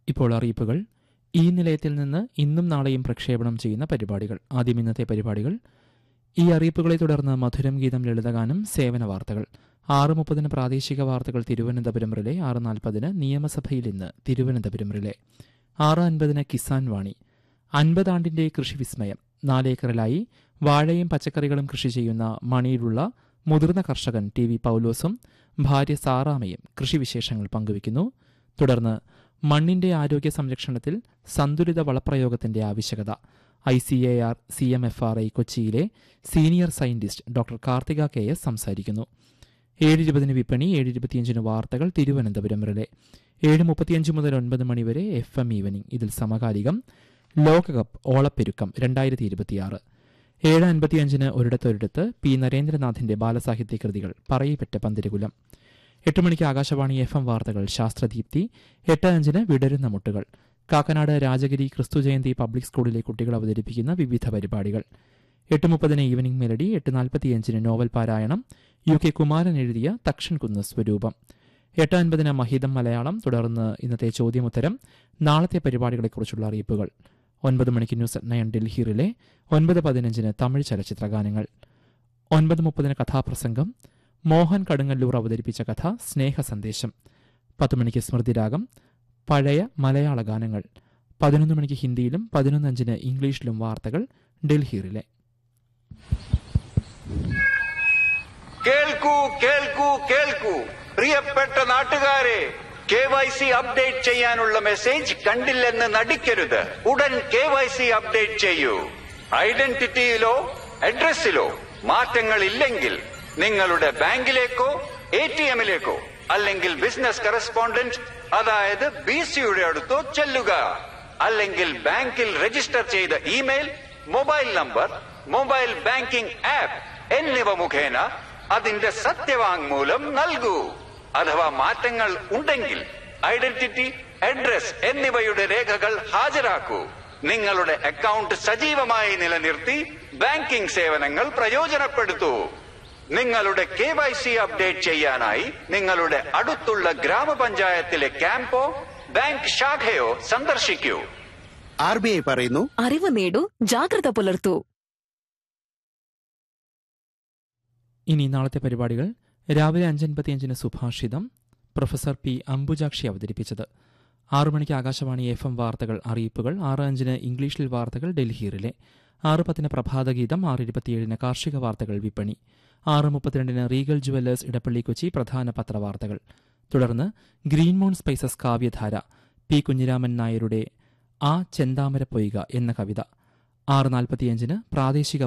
ഇപ്പോൾ അറിയിപ്പുകൾ. ഈ നിലയത്തിൽ നിന്ന് ഇന്നും നാളെയും പ്രക്ഷേപണം ചെയ്യുന്ന പരിപാടികൾ. ആദ്യം ഇന്നത്തെ പരിപാടികൾ. ഈ അറിയിപ്പുകളെ തുടർന്ന് മധുരം ഗീതം, ലളിതഗാനം, സേവന വാർത്തകൾ. 6:30 പ്രാദേശിക വാർത്തകൾ തിരുവനന്തപുരം റിലേ. 6:40 നിയമസഭയിൽ ഇന്ന് തിരുവനന്തപുരം റിലേ. 6:50 കിസാൻ വാണി. 50 ആണ്ടിന്റെ കൃഷി വിസ്മയം. 4 ഏക്കറിലായി വാഴയും പച്ചക്കറികളും കൃഷി ചെയ്യുന്ന മണിയിലുള്ള മുതിർന്ന കർഷകൻ ടി വി പൗലോസും ഭാര്യ സാറാമയും കൃഷിവിശേഷങ്ങൾ പങ്കുവയ്ക്കുന്നു. തുടർന്ന് മണ്ണിന്റെ ആരോഗ്യ സംരക്ഷണത്തിൽ സന്തുലിത വളപ്രയോഗത്തിന്റെ ആവശ്യകത. ICAR CMFRI കൊച്ചിയിലെ senior scientist doctor Karthika KS സംസാരിക്കുന്നു. 7:20 വിപണി. 7:25 വാർത്തകൾ തിരുവനന്തപുരം റിലേ. 7:35 മുതൽ 9 മണിവരെ FM ഈവനിംഗ്. ഇതിൽ സമകാലികം ലോകകപ്പ് ഓളപ്പെരുക്കം 2026. 7:55 ഒരിടത്തൊരിടത്ത് പി നരേന്ദ്രനാഥിന്റെ ബാലസാഹിത്യ കൃതികൾ പറയിപ്പെട്ട പന്തിരുകുലം. 8 മണിക്ക് ആകാശവാണി FM വാർത്തകൾ ശാസ്ത്രദീപ്തി. 8:05 വിടരുന്ന മുട്ടുകൾ. കാക്കനാട് രാജഗിരി ക്രിസ്തുജയന്തി പബ്ലിക് സ്കൂളിലെ കുട്ടികൾ അവതരിപ്പിക്കുന്ന വിവിധ പരിപാടികൾ. 8:30 ഈവനിംഗ് മെലഡി. 8:45 നോവൽ പാരായണം. UK കുമാരൻ എഴുതിയ തക്ഷൻ കുന്ന് സ്വരൂപം. 8:50 മഹിതം മലയാളം. തുടർന്ന് ഇന്നത്തെ ചോദ്യമുത്തരം, നാളത്തെ പരിപാടികളെക്കുറിച്ചുള്ള അറിയിപ്പുകൾ. 9 മണിക്ക് news at 9 Delhi relay. 9:15 Tamil ചലച്ചിത്രഗാനങ്ങൾ. 9:30 കഥാപ്രസംഗം. മോഹൻ കടുങ്ങല്ലൂർ അവതരിപ്പിച്ച കഥ സ്നേഹസന്ദേശം. 10 മണിക്ക് സ്മൃതിരാഗം, പഴയ മലയാള ഗാനങ്ങൾ. 11 മണിക്ക് ഹിന്ദിയിലും 11:05 ഇംഗ്ലീഷിലും വാർത്തകൾ ഡൽഹി റിലേ. കേൾക്കൂ കേൾക്കൂ കേൾക്കൂ പ്രിയപ്പെട്ട നാട്ടുകാരെ, KYC അപ്ഡേറ്റ് ചെയ്യാനുള്ള മെസ്സേജ് കണ്ടില്ലെന്ന് നടിക്കരുത്. ഉടൻ KYC അപ്ഡേറ്റ് ചെയ്യൂ. ഐഡന്റിറ്റിയിലോ അഡ്രസ്സിലോ മാറ്റങ്ങൾ ഇല്ലെങ്കിൽ നിങ്ങളുടെ ബാങ്കിലേക്കോ ATMിലേക്കോ അല്ലെങ്കിൽ ബിസിനസ് കറസ്പോണ്ടന്റ് അതായത് BCയുടെ അടുത്തോ ചെല്ലുക. അല്ലെങ്കിൽ ബാങ്കിൽ രജിസ്റ്റർ ചെയ്ത email, mobile number, mobile banking app എന്നിവ മുഖേന അതിന്റെ സത്യവാങ്മൂലം നൽകൂ. അഥവാ മാറ്റങ്ങൾ ഉണ്ടെങ്കിൽ ഐഡന്റിറ്റി, അഡ്രസ് എന്നിവയുടെ രേഖകൾ ഹാജരാക്കൂ. നിങ്ങളുടെ അക്കൗണ്ട് സജീവമായി നിലനിർത്തി ബാങ്കിംഗ് സേവനങ്ങൾ പ്രയോജനപ്പെടുത്തൂ. നിങ്ങളുടെ KYC അപ്ഡേറ്റ് ചെയ്യാനായി നിങ്ങളുടെ അടുത്തുള്ള ഗ്രാമപഞ്ചായത്തിലെ ക്യാമ്പോ ബാങ്ക് ശാഖയോ സന്ദർശിക്കൂ. RBI പറയുന്നു, അറിവ് നേടൂ, ജാഗ്രത പുലർത്തൂ. ഇനി നാളത്തെ പരിപാടികൾ. രാവിലെ 5:55 സുഭാഷിതം, പ്രൊഫസർ P അംബുജാക്ഷി അവതരിപ്പിച്ചത്. 6 മണിക്ക് ആകാശവാണി FM വാർത്തകൾ അറിയിപ്പുകൾ. 6:05 ഇംഗ്ലീഷിൽ വാർത്തകൾ ഡൽഹി റിലേ. 6:10 പ്രഭാതഗീതം. 6:27 കാർഷിക വാർത്തകൾ വിപണി. 6:32 റീഗൽ ജുവല്ലേഴ്സ് ഇടപ്പള്ളി കൊച്ചി പ്രധാന പത്രവാർത്തകൾ. തുടർന്ന് ഗ്രീൻ മൂൺ സ്പൈസസ് കാവ്യധാര, P കുഞ്ഞിരാമൻ നായരുടെ ആ ചെന്താമര പൊയ്ക എന്ന കവിത. 6:45 പ്രാദേശിക